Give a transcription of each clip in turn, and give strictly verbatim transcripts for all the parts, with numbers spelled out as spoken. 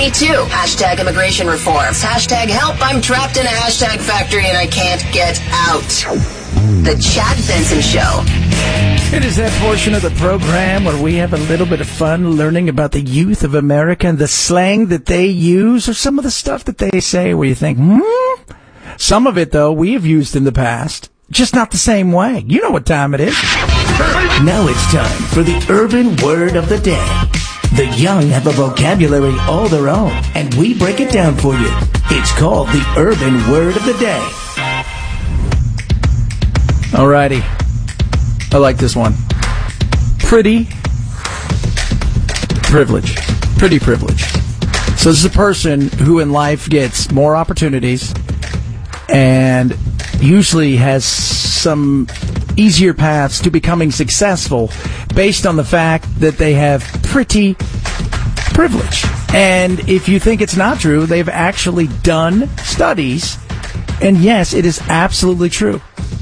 Me too. Hashtag immigration reforms. Hashtag help. I'm trapped in a hashtag factory and I can't get out. The Chad Benson Show. It is that portion of the program where we have a little bit of fun learning about the youth of America and the slang that they use or some of the stuff that they say where you think, hmm? Some of it, though, we have used in the past, just not the same way. You know what time it is. Now it's time for the urban word of the day. The young have a vocabulary all their own, and we break it down for you. It's called the urban word of the day. Alrighty. I like this one. Pretty privilege. Pretty privilege. So this is a person who in life gets more opportunities and usually has some easier paths to becoming successful based on the fact that they have pretty privilege. And if you think it's not true, they've actually done studies, and yes, it is absolutely true.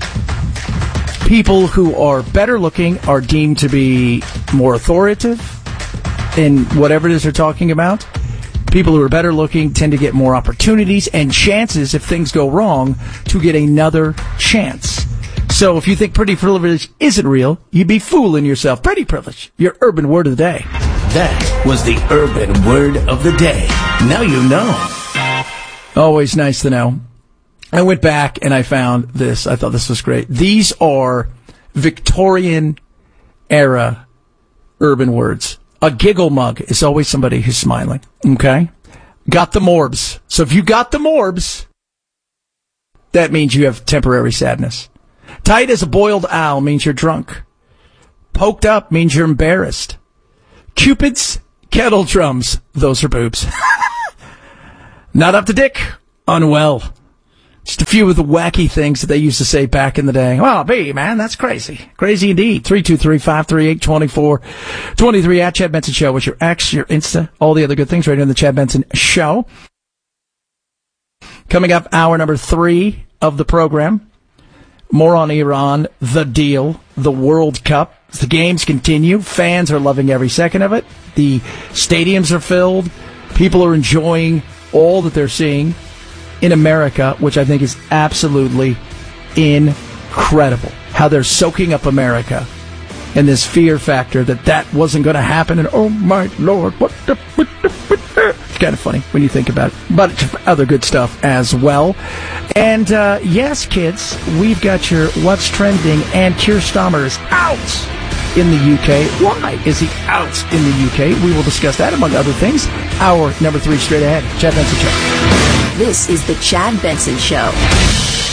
People who are better looking are deemed to be more authoritative in whatever it is they're talking about. People who are better looking tend to get more opportunities and chances, if things go wrong, to get another chance. So if you think pretty privilege isn't real, you'd be fooling yourself. Pretty privilege, your urban word of the day. That was the urban word of the day. Now you know. Always nice to know. I went back and I found this. I thought this was great. These are Victorian era urban words. A giggle mug is always somebody who's smiling. Okay? Got the morbs. So if you got the morbs, that means you have temporary sadness. Tight as a boiled owl means you're drunk. Poked up means you're embarrassed. Cupid's kettle drums, those are boobs. Not up to dick, unwell. Just a few of the wacky things that they used to say back in the day. Well, B, man, that's crazy. Crazy indeed. three two three, five three eight, two four two three at Chad Benson Show. What's your X, your Insta, all the other good things right here on the Chad Benson Show. Coming up, hour number three of the program. More on Iran, the deal, the World Cup. The games continue. Fans are loving every second of it. The stadiums are filled. People are enjoying all that they're seeing in America, which I think is absolutely incredible. How they're soaking up America and this fear factor that that wasn't going to happen. And oh my Lord, what the, what the, what the. It's kind of funny when you think about it, but other good stuff as well. And uh, yes, kids, we've got your What's Trending, and Keir Starmer is out in the U K. Why is he out in the U K? We will discuss that, among other things. Hour number three straight ahead. Chad Benson Show. This is the Chad Benson Show.